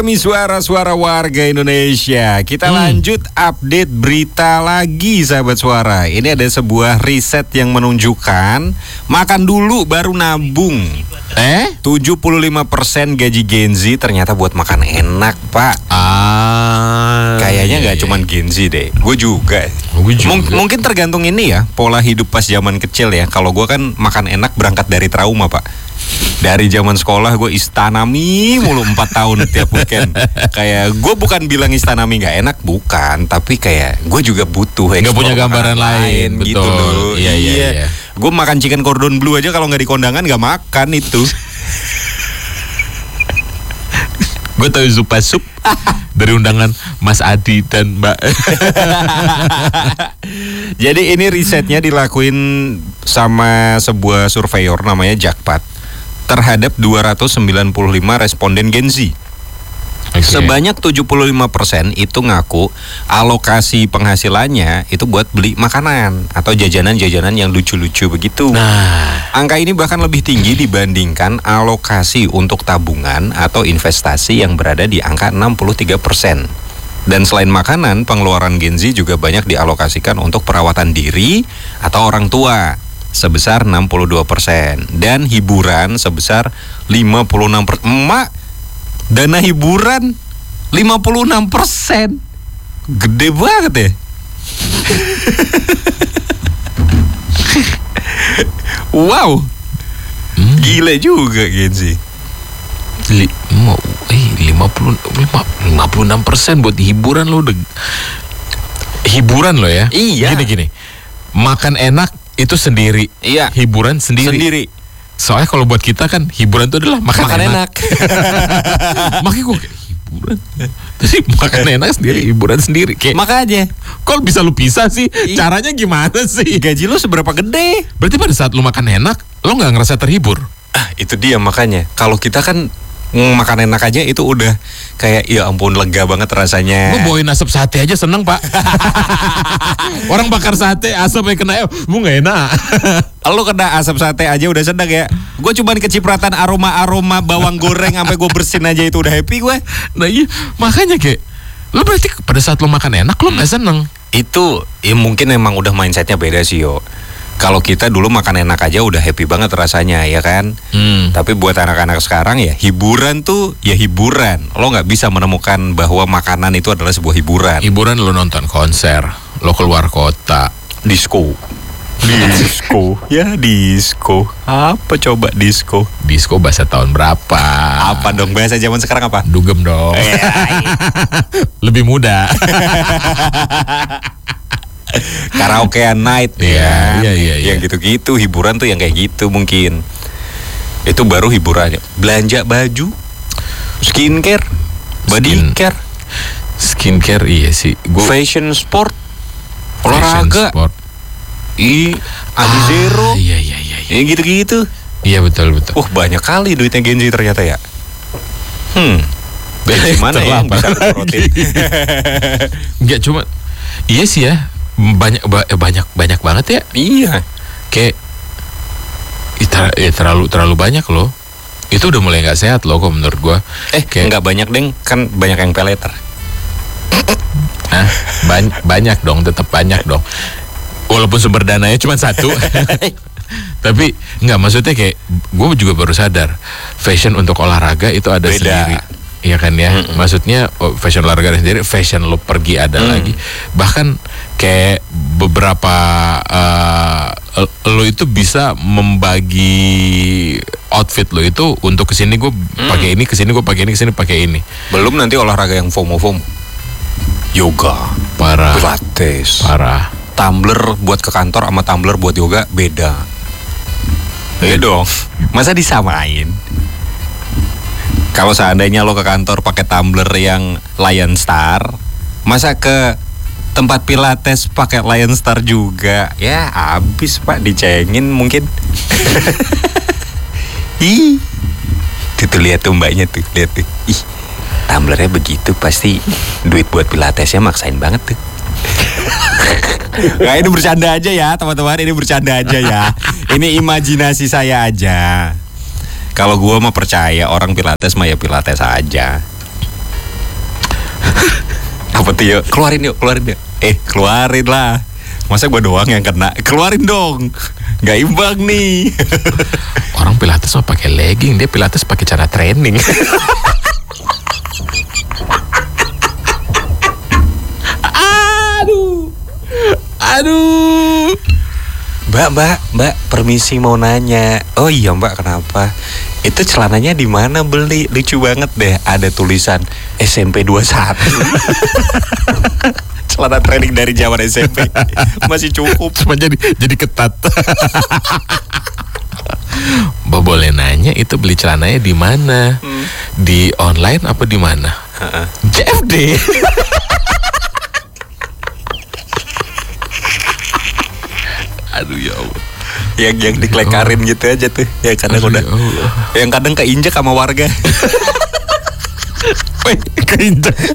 Kami suara-suara warga Indonesia. Kita lanjut update berita lagi, sahabat suara. Ini ada sebuah riset yang menunjukkan makan dulu baru nabung. 75% gaji Gen Z ternyata buat makan enak, Pak. Kayaknya nggak cuman Gen Z deh. Gue juga. Mungkin tergantung ini ya, pola hidup pas zaman kecil ya. Kalau gue kan makan enak berangkat dari trauma, Pak. Dari zaman sekolah gue istanami mulu 4 tahun tiap weekend. Kayak gue bukan bilang istanami nggak enak, bukan. Tapi kayak gue juga butuh nggak punya gambaran lain gitu loh. Iya. Gue makan chicken cordon bleu aja kalau nggak di kondangan nggak makan itu. Gue tahu Zupa Sup dari undangan Mas Adi dan Mbak. Jadi ini risetnya dilakuin sama sebuah surveyor namanya Jakpat terhadap 295 responden Gen Z. Sebanyak 75% itu ngaku alokasi penghasilannya itu buat beli makanan atau jajanan-jajanan yang lucu-lucu begitu. Angka ini bahkan lebih tinggi dibandingkan alokasi untuk tabungan atau investasi yang berada di angka 63%. Dan selain makanan, pengeluaran Gen Z juga banyak dialokasikan untuk perawatan diri atau orang tua sebesar 62% dan hiburan sebesar 56%. Emak, dana hiburan 56%. Gede banget ya. Wow. Gila juga Gen Z. 56% buat hiburan lo. Hiburan lo ya. Iya. Gini. Makan enak itu sendiri. Iya. Hiburan sendiri. Soalnya kalau buat kita kan hiburan itu adalah makan enak. Makanya gue kayak hiburan. Jadi makan enak sendiri, hiburan sendiri. Kayak makanya. Kok bisa lu pisah sih? Caranya gimana sih? Gaji lu seberapa gede? Berarti pada saat lu makan enak, lu nggak ngerasa terhibur? Itu dia makanya. Kalau kita kan makan enak aja itu udah kayak ya ampun lega banget rasanya. Gue bawain asap sate aja seneng, Pak. Orang bakar sate asap yang kena gue gak enak. Lo kena asap sate aja udah seneng ya. Gue cuman kecipratan aroma bawang goreng sampai gue bersin aja itu udah happy gue. Nah iya, makanya kayak lo berarti pada saat lo makan enak lo gak seneng. Itu ya mungkin emang udah mindsetnya beda sih yo. Kalau kita dulu makan enak aja udah happy banget rasanya ya kan. Tapi buat anak-anak sekarang ya hiburan tuh ya hiburan. Lo nggak bisa menemukan bahwa makanan itu adalah sebuah hiburan. Hiburan lo nonton konser, lo keluar kota, disco. Ya disco. Apa coba disco? Disco bahasa tahun berapa? Apa dong bahasa zaman sekarang apa? Dugem dong. Lebih muda. Karaokean night ya. Iya. Yang gitu-gitu hiburan tuh yang kayak gitu mungkin. Itu baru hiburannya. Belanja baju, skincare, body care. Skincare iya sih. Fashion sport, olahraga. Zero. Iya. Ya gitu-gitu. Iya betul. Banyak kali duitnya Gen Z ternyata ya. Gimana ya? Enggak cuma. Iya sih ya. Banyak banget ya. Iya. Kayak terlalu banyak loh. Itu udah mulai nggak sehat loh kok menurut gua. Kayak nggak banyak deng, kan banyak yang pay later. Banyak dong, tetap banyak dong. Walaupun sumber dananya cuma satu. Tapi nggak, maksudnya kayak gue juga baru sadar fashion untuk olahraga itu ada sendiri. Iya kan ya, maksudnya fashion olahraga sendiri, fashion lo pergi ada lagi. Bahkan kayak beberapa lo itu bisa membagi outfit lo itu untuk kesini gue pakai ini, kesini gue pakai ini, kesini pakai ini. Belum nanti olahraga yang FOMO, yoga, parah, pilates, parah. Tumbler buat ke kantor sama tumbler buat yoga beda. Iya dong, masa disamain? Kalau seandainya lo ke kantor pakai tumbler yang Lion Star, masa ke tempat pilates pakai Lion Star juga? Ya habis Pak, dicengin mungkin. Ih, tuh lihat tuh mbaknya tuh, lihat tuh. Ih, tumblernya begitu pasti duit buat pilatesnya maksain banget tuh. Nah, ini bercanda aja ya teman-teman, ini bercanda aja ya. Ini imajinasi saya aja. Kalau gue mah percaya orang pilates mah ya pilates aja. Tio, keluarin yuk. Keluarin lah. Masa gue doang yang kena? Keluarin dong. Gak imbang nih. Orang pilates mah pakai legging, dia pilates pakai cara training. Aduh. Mbak, permisi mau nanya. Oh iya Mbak, kenapa? Itu celananya di mana beli? Lucu banget deh, ada tulisan SMP 21. Celana training dari zaman SMP. Masih cukup. Cuma jadi ketat. Mbak boleh nanya, itu beli celananya di mana? Di online apa di mana? JFD. Aduh ya Allah. Yang dikelekarin gitu aja tuh. Ya kadang udah. Yang kadang keinjek sama warga. Keinjek.